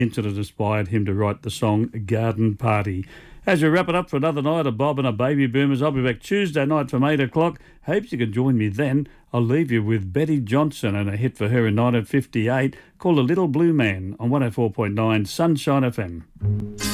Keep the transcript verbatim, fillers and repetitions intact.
incident inspired him to write the song Garden Party. As we wrap it up for another night of Bob and a Baby Boomers, I'll be back Tuesday night from eight o'clock. Hopes you can join me then. I'll leave you with Betty Johnson and a hit for her in nineteen fifty-eight called A Little Blue Man on one oh four point nine Sunshine F M.